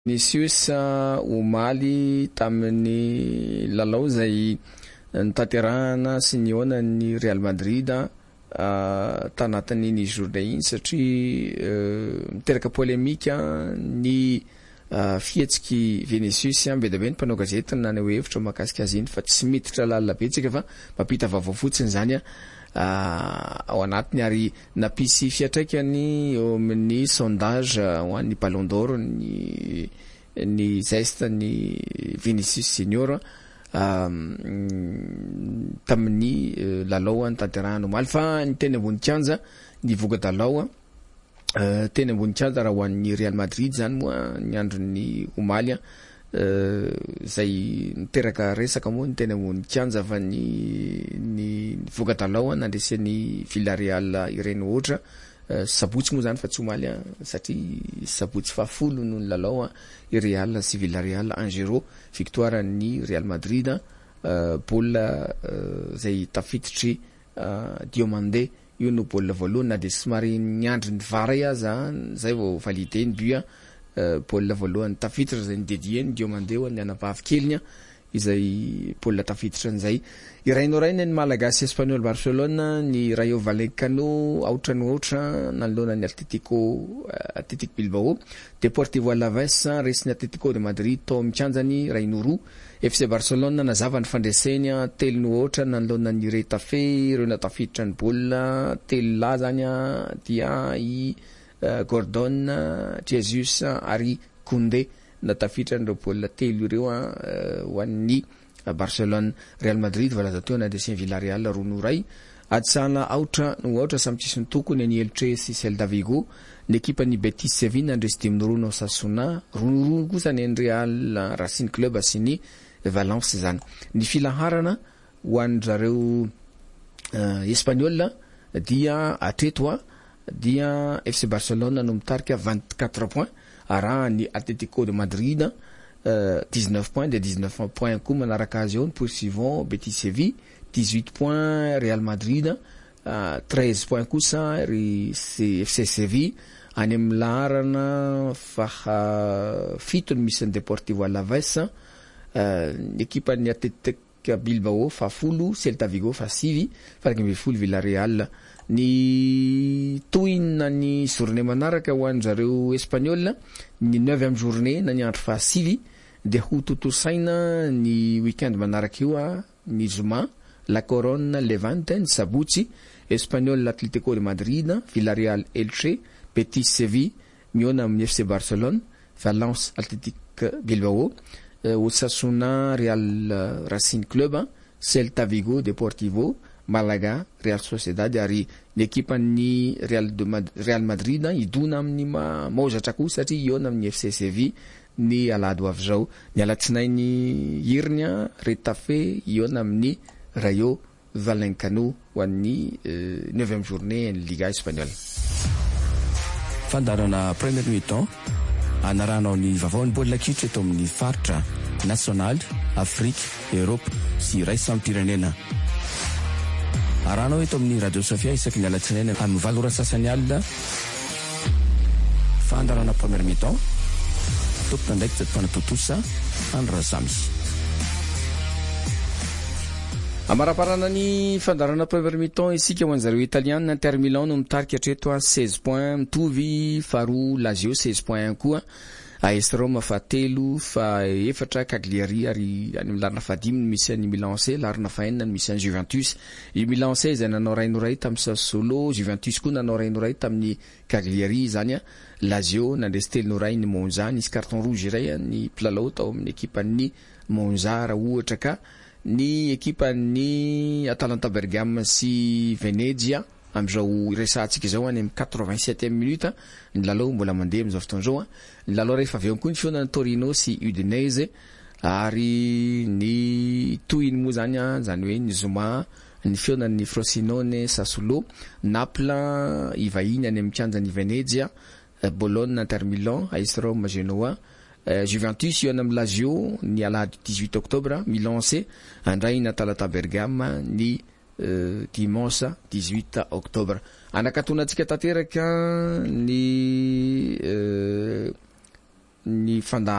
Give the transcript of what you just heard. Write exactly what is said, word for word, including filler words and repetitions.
Vinicius omaly tamin'ny lalao zay nitanterahana sy nihoana ny Real Madrid tanatin'iny journée iny satria miteraka polémika ny fihetsiky Vinicius ambedabe ny mpanao gazety nany hoe hevitra mahakasika azy iny fa tsy miditra lalina betsaka fa mampita vaovao fotsiny zany ao anatiny ary napisy fiatraikany eo amin'ny sondage ho an'ny Ballon d'Or ny ny zesta ny Vinicius Junior tamin'ny lalao nitanterahana omaly fa ny teny ambony kianja ny voka-dalao teny ambony kianja raha ho an'ny Real Madrid zany moa ny andron'ny omaly zay niteraka resaka moa ny teny ambony kianja fa ny ny voka-dalao nandresen'ny Villarreal ireny ohatra sabotsy moa zany fa tsy omaly satria sabotsy fahafolo no ny lalao i Real sy Villarreal un zéro victoire ny Real Madrid bola zay tafiditry Diomande io no bola voalohany na de somary niandry ny varay aza zay vao validé ny but bola voalohany tafiditra zay dédié ny Diomande ho an'ny anavavy keliny izay bola tafiditra an'izay irainoraina ny malagasy Espanyol Barcelona ny Rayo Vallecano outra no outra nanolona ny Atletico Atletico Bilbao Deportivo Alaves resy Atletico de Madrid tao mikanjany rainoro F C Barcelona nazava ny fandreseny telo no outra nanolona ny Retafe ireo natafiditra ny bola telo la zany dia i Gordon Jesus ary Koundé natafiditra ny bola telo ireo ho an'ny Barcelone. Real Madrid valaza teo nandreseny Villarreal roa no ray atsana outra no outra samy tsisy ny tokony ny Elche sy Celta Vigo ny ekipa ny Betis Sevilla nandresy dimy no roa no Osasuna roa no roa kosa ny Real Racing Club sy ny Valence zany. Ny filaharana ho an'zareo Espanyol dia atreto dia F C Barcelona no mitarika vingt-quatre points araha ny Atletico de Madrid dix-neuf points de dix-neuf points koa manaraka azy eo ny poursuivant Betis Séville dix-huit points Real Madrid treize points kosa ry F C Séville any amin'ny laharana faha fito no misy ny Deportivo Alaves ekipa ny Atletico Bilbao fa folo Celta Vigo fa sivy faraky mbe folo Villarreal ny toina ny journée manaraka ho an'zareo Espanyol ny neuf amy journée na ny andro fa sivy de ho totosaina ny weekend manaraka io ny zoma La Corona Levante ny sabotsy Espanyol Atletico de Madrid Villarreal Elche Betis Séville miona amin'ny F C Barcelone Valence Atletico Bilbao Osasuna Real Racing Club Celta Vigo Deportivo Malaga Real Sociedad ary ny ekipa ny Real de Mad- Real Madrid idona amin'ny maozatra koa satria iona amin'ny F C Séville ny alado avy zao ny alatsinainy hiriny Retafe iona amin'ny Rayo Vallecano ho an'ny neuvième journée ny Liga Espagnole. Fandarana premier mi-temps anaranao ny vavaon'ny baolina kitra eto amin'ny faritra national, Afrique, Europe sy ray sampirenena. Aranao eto amin'ny Radio Sofia isaky ny alatsinainy amin'ny valo ora sasany alina fandarana premier mi-temps tompona ndraiky tsy fanatotosa andrazamy. Amaraparana ny fandarana premier mi-temps isika ho an'zareo italiana Inter Milan no mitarika hatreto seize points mitovy faharoa Lazio seize points koa AS Roma fa telo fa efatra Cagliari ary any larina fadimy misy any Milan C larina faenina misy any Juventus i Milan C izay nanao rainoray tamin'ny Sassuolo Juventus koa nanao rainoray tamin'ny Cagliari zany Lazio nandresy telo no ray ny Monza nisy carton rouge iray ny mpilalao tao amin'ny ekipan'ny Monza raha ohatra ka ny ekipan'ny Atalanta Bergame sy Venezia amizao resatsika zao any amin'ny quatre-vingt-septième minute ny lalao mbola mandeha amizao fotoan'izao ny lalao rehefa avy eo koa ny fiona ny Torino sy Udinese ary ny toiny moa zany zany hoe ny Zoma ny fiona ny Frosinone Sassuolo Naples ivahiny any amin'ny kianja ny Venezia Bologna Inter Milan AS Roma Genoa Juventus iona amin'ny Lazio ny alahady dix-huit octobre Milan C andray ny Atalanta Bergame ny Uh, dimanche dix-huit octobre anakatonatsika tanteraka ny uh, ny fanda